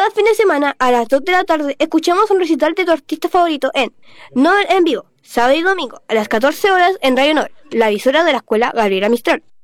Cada fin de semana, a las 2 de la tarde, escuchamos un recital de tu artista favorito en Nobel en vivo, sábado y domingo, a las 14 horas en Radio Nobel, la emisora de la Escuela Gabriela Mistral.